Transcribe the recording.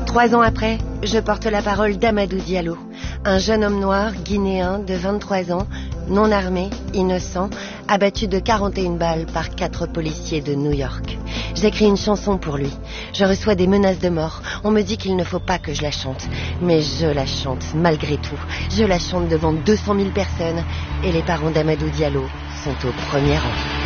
3 ans après, je porte la parole d'Amadou Diallo, un jeune homme noir guinéen de 23 ans, non armé, innocent, abattu de 41 balles par 4 policiers de New York. J'écris une chanson pour lui. Je reçois des menaces de mort. On me dit qu'il ne faut pas que je la chante. Mais je la chante malgré tout. Je la chante devant 200 000 personnes et les parents d'Amadou Diallo sont au premier rang.